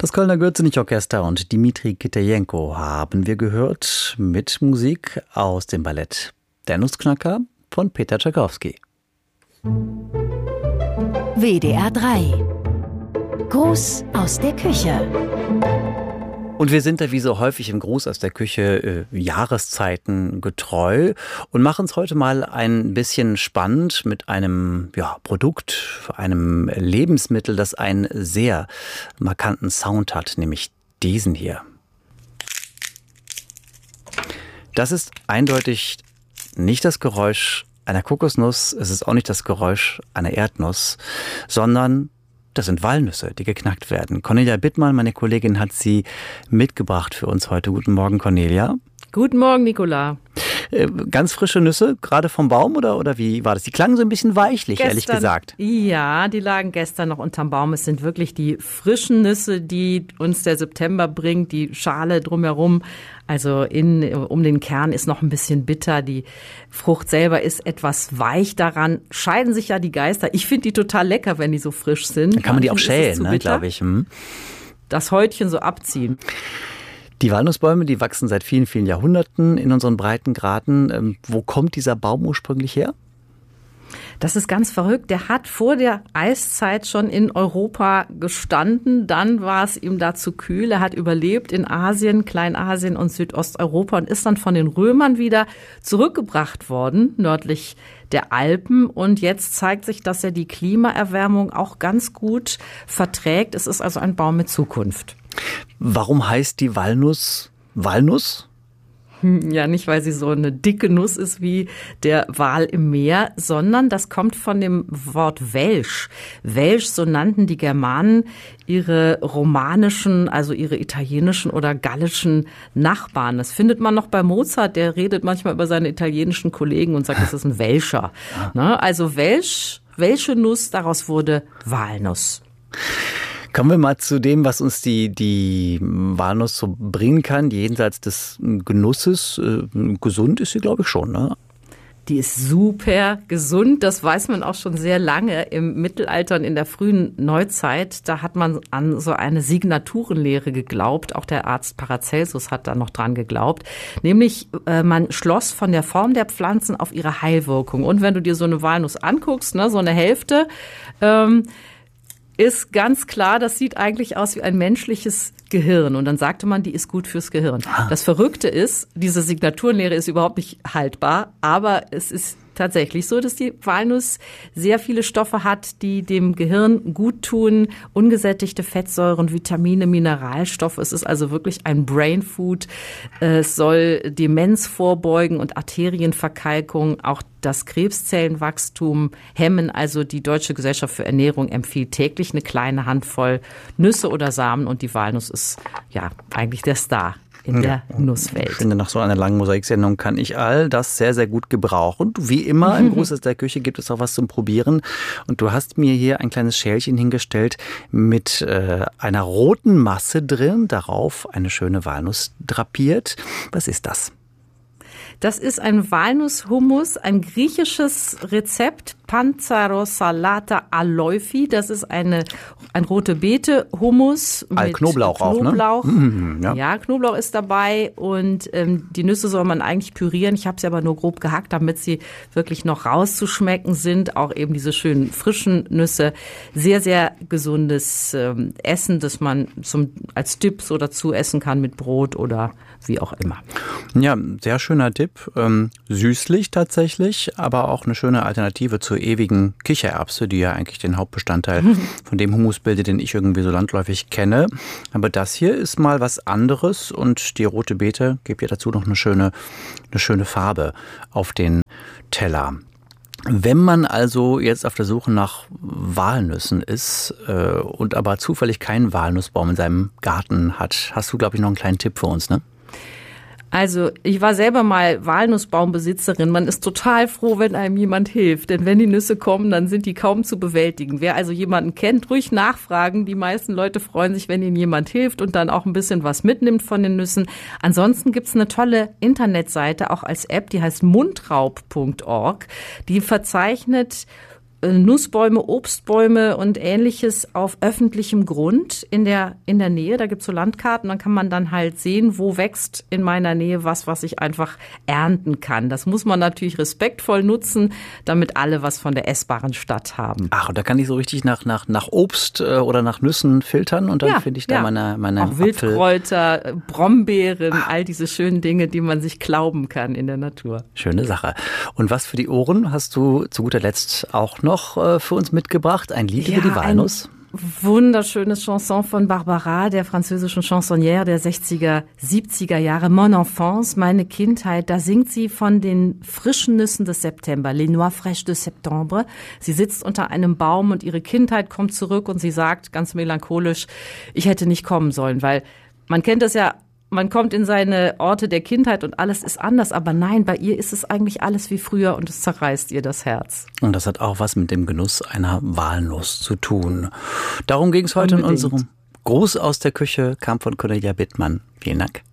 Das Kölner Gürzenich-Orchester und Dmitri Kitajenko haben wir gehört mit Musik aus dem Ballett Der Nussknacker von Peter Tschaikowski. WDR 3 Gruß aus der Küche. Und wir sind da wie so häufig im Gruß aus der Küche Jahreszeiten getreu und machen es heute mal ein bisschen spannend mit einem Produkt, einem Lebensmittel, das einen sehr markanten Sound hat, nämlich diesen hier. Das ist eindeutig nicht das Geräusch einer Kokosnuss, es ist auch nicht das Geräusch einer Erdnuss, sondern das sind Walnüsse, die geknackt werden. Cornelia Bittmann, meine Kollegin, hat sie mitgebracht für uns heute. Guten Morgen, Cornelia. Guten Morgen, Nicola. Ganz frische Nüsse, gerade vom Baum oder wie war das? Die klangen so ein bisschen weichlich, ehrlich gesagt. Ja, die lagen gestern noch unterm Baum. Es sind wirklich die frischen Nüsse, die uns der September bringt, die Schale drumherum. Also um den Kern ist noch ein bisschen bitter. Die Frucht selber ist etwas weich. Daran scheiden sich ja die Geister. Ich finde die total lecker, wenn die so frisch sind. Dann kann man die auch schälen, ne, glaube ich. Das Häutchen so abziehen. Die Walnussbäume, die wachsen seit vielen, vielen Jahrhunderten in unseren Breitengraden. Wo kommt dieser Baum ursprünglich her? Das ist ganz verrückt. Der hat vor der Eiszeit schon in Europa gestanden. Dann war es ihm da zu kühl. Er hat überlebt in Asien, Kleinasien und Südosteuropa und ist dann von den Römern wieder zurückgebracht worden, nördlich der Alpen. Und jetzt zeigt sich, dass er die Klimaerwärmung auch ganz gut verträgt. Es ist also ein Baum mit Zukunft. Warum heißt die Walnuss Walnuss? Ja, nicht, weil sie so eine dicke Nuss ist wie der Wal im Meer, sondern das kommt von dem Wort Welsch. Welsch, so nannten die Germanen ihre romanischen, also ihre italienischen oder gallischen Nachbarn. Das findet man noch bei Mozart, der redet manchmal über seine italienischen Kollegen und sagt, das ist ein Welscher. Also Welsch, Welsche Nuss, daraus wurde Walnuss. Kommen wir mal zu dem, was uns die Walnuss so bringen kann, jenseits des Genusses. Gesund ist sie, glaube ich, schon, ne? Die ist super gesund, das weiß man auch schon sehr lange im Mittelalter und in der frühen Neuzeit. Da hat man an so eine Signaturenlehre geglaubt, auch der Arzt Paracelsus hat da noch dran geglaubt. Nämlich, man schloss von der Form der Pflanzen auf ihre Heilwirkung. Und wenn du dir so eine Walnuss anguckst, ne, so eine Hälfte, ist ganz klar, das sieht eigentlich aus wie ein menschliches Gehirn. Und dann sagte man, die ist gut fürs Gehirn. Das Verrückte ist, diese Signaturenlehre ist überhaupt nicht haltbar, aber es ist tatsächlich so, dass die Walnuss sehr viele Stoffe hat, die dem Gehirn gut tun. Ungesättigte Fettsäuren, Vitamine, Mineralstoffe. Es ist also wirklich ein Brain Food. Es soll Demenz vorbeugen und Arterienverkalkung, auch das Krebszellenwachstum hemmen. Also die Deutsche Gesellschaft für Ernährung empfiehlt täglich eine kleine Handvoll Nüsse oder Samen und die Walnuss ist ja eigentlich der Star in der Nusswelt. Ich finde, nach so einer langen Mosaiksendung kann ich all das sehr, sehr gut gebrauchen. Wie immer im Gruß aus der Küche gibt es auch was zum Probieren. Und du hast mir hier ein kleines Schälchen hingestellt mit einer roten Masse drin, darauf eine schöne Walnuss drapiert. Was ist das? Das ist ein Walnusshummus, ein griechisches Rezept, Panzarossalata Aloifi. Das ist ein rote Beete Hummus mit Knoblauch auch, ne? Ja, Knoblauch ist dabei und die Nüsse soll man eigentlich pürieren. Ich habe sie aber nur grob gehackt, damit sie wirklich noch rauszuschmecken sind. Auch eben diese schönen frischen Nüsse. Sehr, sehr gesundes Essen, das man als Dip so dazu essen kann mit Brot oder wie auch immer. Ja, sehr schöner Tipp. Süßlich tatsächlich, aber auch eine schöne Alternative zur ewigen Kichererbse, die ja eigentlich den Hauptbestandteil von dem Hummus bildet, den ich irgendwie so landläufig kenne. Aber das hier ist mal was anderes und die rote Beete gibt ja dazu noch eine schöne Farbe auf den Teller. Wenn man also jetzt auf der Suche nach Walnüssen ist und aber zufällig keinen Walnussbaum in seinem Garten hat, hast du, glaube ich, noch einen kleinen Tipp für uns, ne? Also ich war selber mal Walnussbaumbesitzerin. Man ist total froh, wenn einem jemand hilft. Denn wenn die Nüsse kommen, dann sind die kaum zu bewältigen. Wer also jemanden kennt, ruhig nachfragen. Die meisten Leute freuen sich, wenn ihnen jemand hilft und dann auch ein bisschen was mitnimmt von den Nüssen. Ansonsten gibt's eine tolle Internetseite, auch als App, die heißt mundraub.org. Die verzeichnet Nussbäume, Obstbäume und Ähnliches auf öffentlichem Grund in der Nähe. Da gibt's so Landkarten, dann kann man dann halt sehen, wo wächst in meiner Nähe was ich einfach ernten kann. Das muss man natürlich respektvoll nutzen, damit alle was von der essbaren Stadt haben. Ach, und da kann ich so richtig nach Obst oder nach Nüssen filtern und dann finde ich da meine auch Wildkräuter, Brombeeren, all diese schönen Dinge, die man sich glauben kann in der Natur. Schöne Sache. Und was für die Ohren hast du zu guter Letzt auch noch für uns mitgebracht? Ein Lied über die Walnuss? Wunderschönes Chanson von Barbara, der französischen Chansonnière der 60er, 70er Jahre. Mon enfance, meine Kindheit. Da singt sie von den frischen Nüssen des September, les noix fraîches de septembre. Sie sitzt unter einem Baum und ihre Kindheit kommt zurück und sie sagt ganz melancholisch, ich hätte nicht kommen sollen, weil man kennt das ja, man kommt in seine Orte der Kindheit und alles ist anders. Aber nein, bei ihr ist es eigentlich alles wie früher und es zerreißt ihr das Herz. Und das hat auch was mit dem Genuss einer Walnuss zu tun. Darum ging es heute in unserem Gruß aus der Küche, kam von Cornelia Bittmann. Vielen Dank.